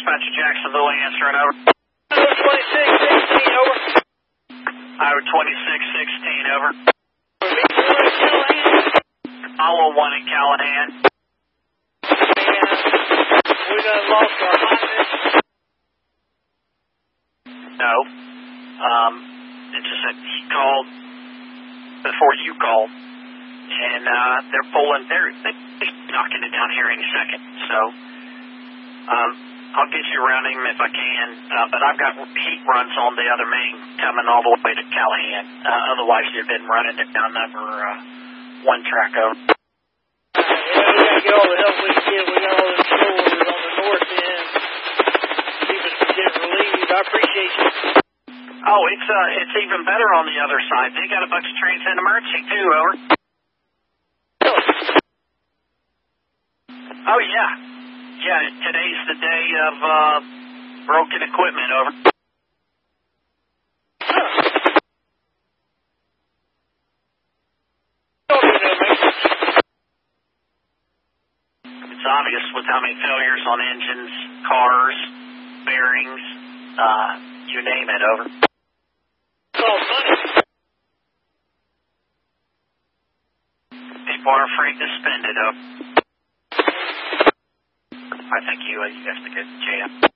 Dispatcher Jacksonville answering over. Iowa 2616, over. Iowa 2616, over. Callahan. Iowa 1 in Callahan. And we done lost our hotness. No. It's just that he called before you called. And they're pulling, they're knocking it down here any second. So I'll get you around him if I can. But I've got heat runs on the other main coming all the way to Callahan. Otherwise, they've been running it down over one track over. Yeah, we gotta get all the help we can get. We got all the stores on the north end. See if it's getting relieved. I appreciate you. Oh, it's even better on the other side. They got a bunch of trains in emergency too, over. Oh, yeah. Yeah, today's the day of broken equipment, over. It's obvious with how many failures on engines, cars, bearings, you name it, over. People are afraid to spend it, over. I think you have to get jammed.